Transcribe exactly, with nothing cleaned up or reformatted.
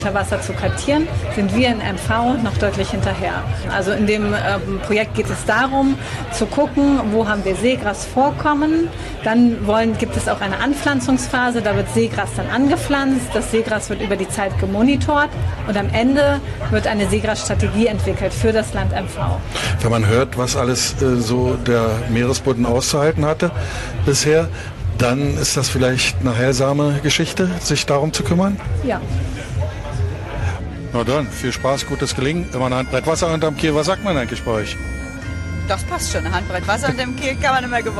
Wasser zu kartieren, sind wir in M V noch deutlich hinterher. Also in dem ähm, Projekt geht es darum, zu gucken, wo haben wir Seegrasvorkommen. Dann wollen, gibt es auch eine Anpflanzungsphase, da wird Seegras dann angepflanzt. Das Seegras wird über die Zeit gemonitort und am Ende wird eine Seegrasstrategie entwickelt für das Land M V. Wenn man hört, was alles äh, so der Meeresboden auszuhalten hatte bisher, dann ist das vielleicht eine heilsame Geschichte, sich darum zu kümmern? Ja. Na dann, viel Spaß, gutes Gelingen. Immer ein Handbrett Wasser unterm Kiel. Was sagt man eigentlich bei euch? Das passt schon. Ein Handbrett Wasser unterm Kiel kann man immer gebrauchen.